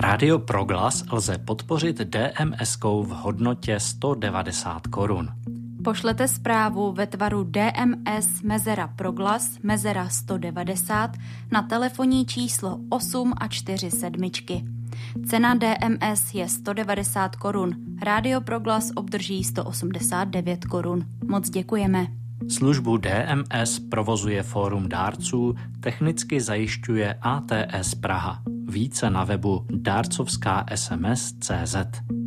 Rádio Proglas lze podpořit DMS-kou v hodnotě 190 korun. Pošlete zprávu ve tvaru DMS mezera Proglas mezera 190 na telefonní číslo 8 a 4 sedmičky. Cena DMS je 190 korun. Rádio Proglas obdrží 189 korun. Moc děkujeme. Službu DMS provozuje Fórum dárců, technicky zajišťuje ATS Praha. Více na webu dárcovská SMS.cz.